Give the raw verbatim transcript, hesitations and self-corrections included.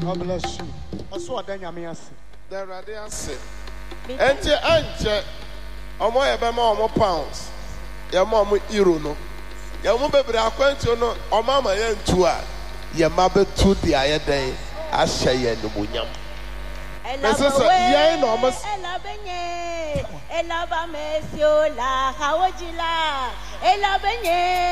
God bless you. Also, Adanyamias. The radiance. Enti anche omo yebema omo pounds. Yema omo euro no. Yema bebre akwanti no omo ama ye ntu a yema betu de ayeden ahye ye no munyam. Mesese yen no omo Elabenye, elabamesio la hawajila, elabenye.